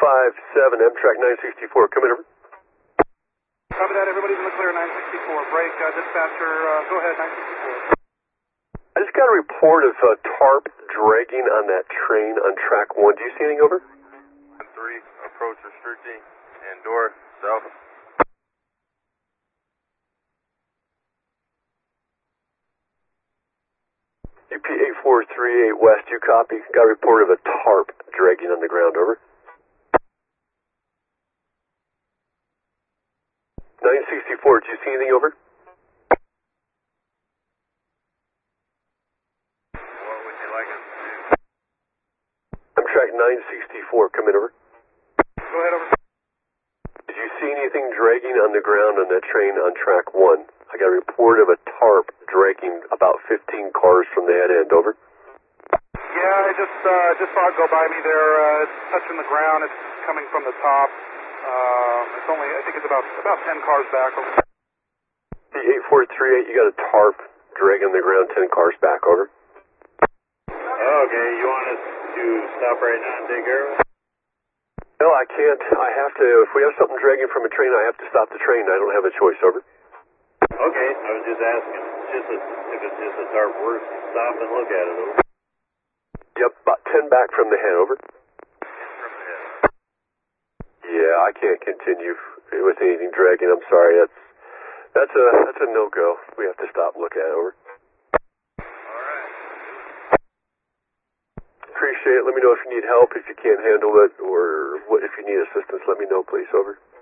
Amtrak 964, come in over. Copy that, everybody's in the clear, 964. Break, dispatcher, go ahead, 964. I just got a report of tarp dragging on that train on track 1. Do you see anything over? 3, approach restricting, and door south. UP 8438 West, you copy? Got a report of a tarp dragging on the ground, over. 964, do you see anything over? What would you like us to do? Amtrak 964, come in over. Go ahead, over. Did you see anything dragging on the ground on that train on track 1? I got a report of a tarp dragging about 15 cars from the head end, over. Yeah, I just saw it go by me there. It's touching the ground. It's coming from the top. It's only, I think it's about 10 cars back. Over. The 8438, you got a tarp dragging the ground 10 cars back, over. Okay, you want us to stop right now and take care of it? No, I can't. I have to. If we have something dragging from a train, I have to stop the train. I don't have a choice, over. Okay, I was just asking. If it's just a tarp, we're stop and look at it, over. Yep, about 10 back from the head, over. From the head. Yeah, I can't continue with anything dragging. I'm sorry. That's a no-go. We have to stop and look at it, over. All right. Appreciate it. Let me know if you need help, if you can't handle it, or if you need assistance. Let me know, please, over.